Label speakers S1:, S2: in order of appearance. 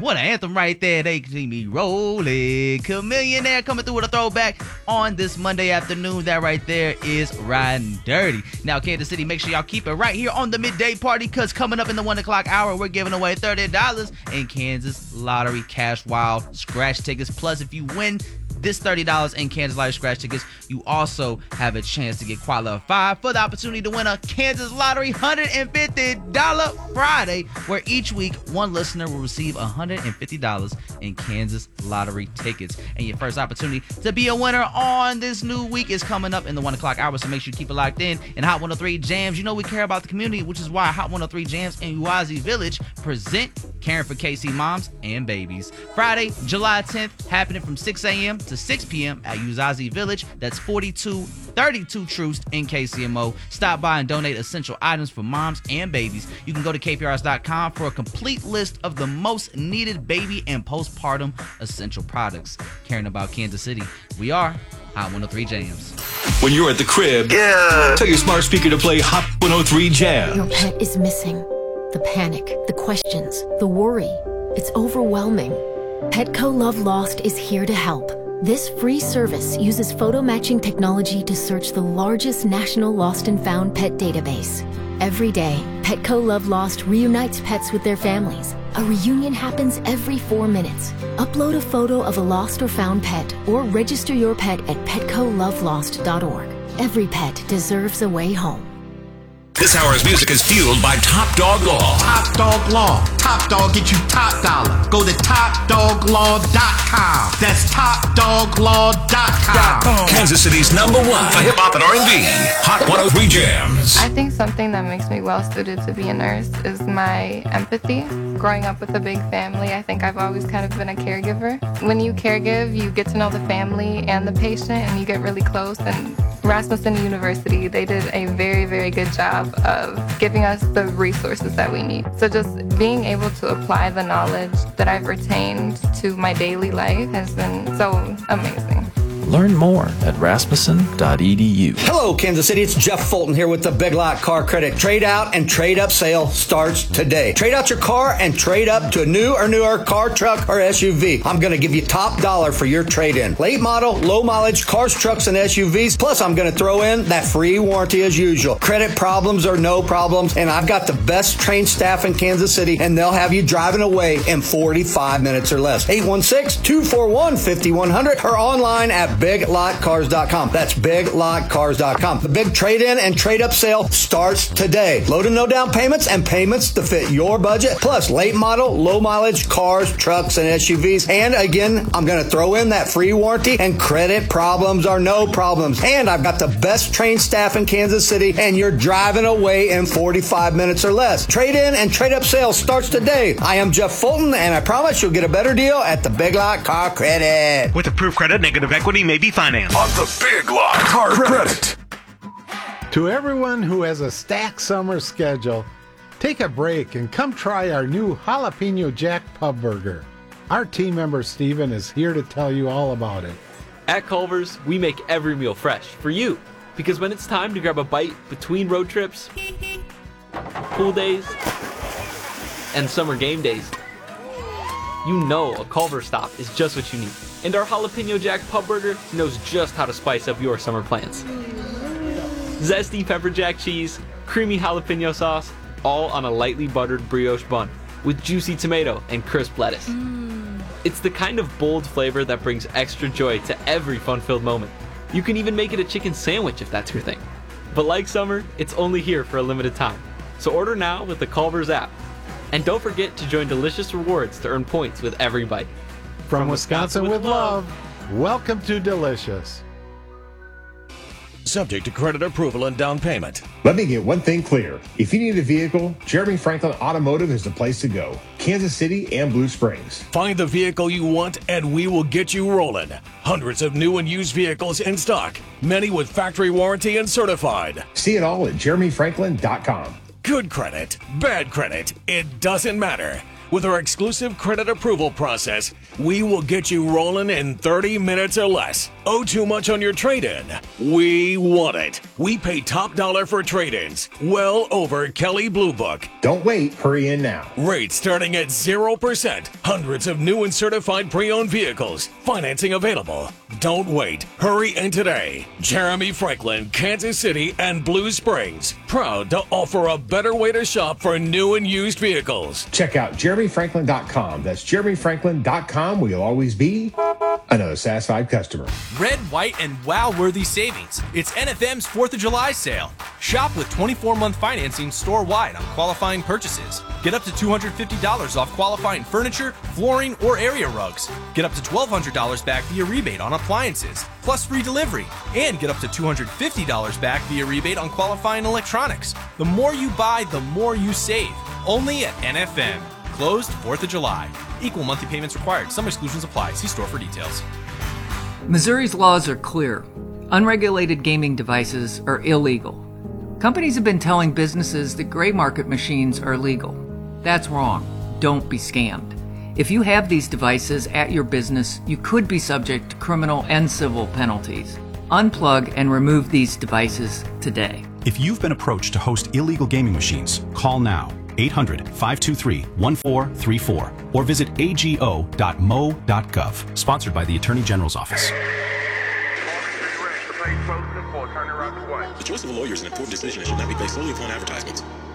S1: What an anthem right there. They can see me rolling. Chamillionaire coming through with a throwback on this Monday afternoon. That right there is Riding Dirty. Now, Kansas City, make sure y'all keep it right here on the midday party, because coming up in the 1 o'clock hour, we're giving away $30 in Kansas Lottery Cash Wild scratch tickets. Plus, if you win this $30 in Kansas Lottery scratch tickets, you also have a chance to get qualified for the opportunity to win a Kansas Lottery $150 Friday, where each week one listener will receive $150 in Kansas Lottery tickets. And your first opportunity to be a winner on this new week is coming up in the 1 o'clock hour, so make sure you keep it locked in. And Hot 103 Jams, you know we care about the community, which is why Hot 103 Jams and Uwazi Village present Caring for KC Moms and Babies. Friday, July 10th, happening from 6 a.m. to 6 p.m. at Uwazi Village. That's 4232 Troost in KCMO. Stop by and donate essential items for moms and babies. You can go to kprs.com for a complete list of the most needed baby and postpartum essential products. Caring about Kansas City, we are Hot 103 Jams.
S2: When you're at the crib, tell your smart speaker to play Hot 103 Jams.
S3: Your pet is missing. The panic, the questions, the worry. It's overwhelming. Petco Love Lost is here to help. This free service uses photo matching technology to search the largest national lost and found pet database. Every day, Petco Love Lost reunites pets with their families. A reunion happens every 4 minutes. Upload a photo of a lost or found pet, or register your pet at petcolovelost.org. Every pet deserves a way home.
S2: This hour's music is fueled by Top Dog Law.
S4: Top Dog Law. Top Dog get you top dollar. Go to TopDogLaw.com. That's TopDogLaw.com.
S2: Kansas City's #1 for hip hop and R&B. Hot 103 Jams.
S5: I think something that makes me well suited to be a nurse is my empathy. Growing up with a big family, I think I've always kind of been a caregiver. When you caregive, you get to know the family and the patient, and you get really close. And Rasmussen University, they did a very, very good job of giving us the resources that we need. So just being able to apply the knowledge that I've retained to my daily life has been so amazing.
S6: Learn more at rasmussen.edu.
S7: Hello, Kansas City. It's Jeff Fulton here with the Big Lot Car Credit. Trade out and trade up sale starts today. Trade out your car and trade up to a new or newer car, truck, or SUV. I'm going to give you top dollar for your trade-in. Late model, low mileage cars, trucks, and SUVs. Plus, I'm going to throw in that free warranty as usual. Credit problems or no problems. And I've got the best trained staff in Kansas City, and they'll have you driving away in 45 minutes or less. 816-241-5100 or online at BigLotCars.com. That's BigLotCars.com. The big trade-in and trade-up sale starts today. Low to no down payments and payments to fit your budget. Plus, late model, low mileage cars, trucks, and SUVs. And again, I'm going to throw in that free warranty, and credit problems are no problems. And I've got the best trained staff in Kansas City, and you're driving away in 45 minutes or less. Trade-in and trade-up sale starts today. I am Jeff Fulton, and I promise you'll get a better deal at the Big Lot Car Credit.
S8: With approved credit, negative equity may be financed.
S2: On the Big Lot Car Credit.
S9: To everyone who has a stacked summer schedule, take a break and come try our new Jalapeno Jack Pub Burger. Our team member Steven is here to tell you all about it.
S10: At Culver's, we make every meal fresh for you. Because when it's time to grab a bite between road trips, pool days, and summer game days, you know a Culver's stop is just what you need. And our Jalapeno Jack Pub Burger knows just how to spice up your summer plans. Zesty pepper jack cheese, creamy jalapeno sauce, all on a lightly buttered brioche bun with juicy tomato and crisp lettuce. It's the kind of bold flavor that brings extra joy to every fun-filled moment. You can even make it a chicken sandwich if that's your thing. But like summer, it's only here for a limited time. So order now with the Culver's app. And don't forget to join Delicious Rewards to earn points with every bite.
S9: From Wisconsin with love, welcome to Delicious.
S2: Subject to credit approval and down payment.
S11: Let me get one thing clear. If you need a vehicle, Jeremy Franklin Automotive is the place to go. Kansas City and Blue Springs.
S2: Find the vehicle you want and we will get you rolling. Hundreds of new and used vehicles in stock, many with factory warranty and certified.
S11: See it all at JeremyFranklin.com.
S2: Good credit, bad credit, it doesn't matter. With our exclusive credit approval process, we will get you rolling in 30 minutes or less. Owe too much on your trade-in? We want it. We pay top dollar for trade-ins, well over Kelley Blue Book.
S11: Don't wait, hurry in now.
S2: Rates starting at 0%. Hundreds of new and certified pre-owned vehicles. Financing available. Don't wait. Hurry in today. Jeremy Franklin, Kansas City, and Blue Springs. Proud to offer a better way to shop for new and used vehicles.
S11: Check out JeremyFranklin.com. That's JeremyFranklin.com, where you'll always be another satisfied customer.
S12: Red, white, and wow-worthy savings. It's NFM's 4th of July sale. Shop with 24-month financing store-wide on qualifying purchases. Get up to $250 off qualifying furniture, flooring, or area rugs. Get up to $1,200 back via rebate on appliances, plus free delivery. And get up to $250 back via rebate on qualifying electronics. The more you buy, the more you save. Only at NFM. Closed 4th of July. Equal monthly payments required. Some exclusions apply. See store for details.
S13: Missouri's laws are clear. Unregulated gaming devices are illegal. Companies have been telling businesses that gray market machines are legal. That's wrong. Don't be scammed. If you have these devices at your business, you could be subject to criminal and civil penalties. Unplug and remove these devices today.
S14: If you've been approached to host illegal gaming machines, call now. 800-523-1434 or visit ago.mo.gov. Sponsored by the Attorney General's Office.
S15: The choice of a lawyer is an important decision and should not be based solely upon advertisements.